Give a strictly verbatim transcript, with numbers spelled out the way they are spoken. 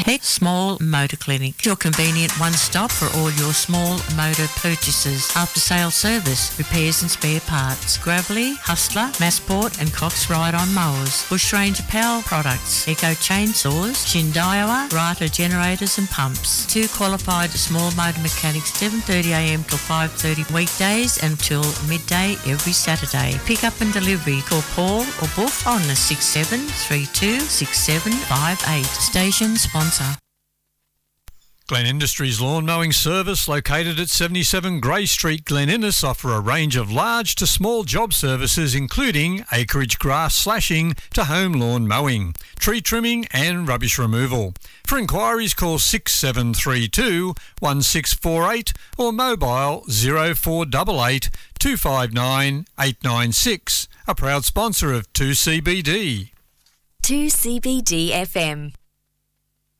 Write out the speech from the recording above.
Peck Small Motor Clinic, your convenient one-stop for all your small motor purchases. After-sale service, repairs and spare parts. Gravely, Hustler, Massport and Cox Ride-On mowers. Bush Ranger Power products. Eco chainsaws. Shindaiwa, Rata generators and pumps. Two qualified small motor mechanics, seven thirty a m till five thirty weekdays and till midday every Saturday. Pick up and delivery. Call Paul or Buff on the six seven three two six seven five eight. Station sponsor. Glen Industries Lawn Mowing Service, located at seventy-seven Grey Street, Glen Innes, offer a range of large to small job services including acreage grass slashing to home lawn mowing, tree trimming and rubbish removal. For inquiries, call six seven three two one six four eight or mobile zero four eight eight two five nine eight nine six. A proud sponsor of two C B D. two C B D F M.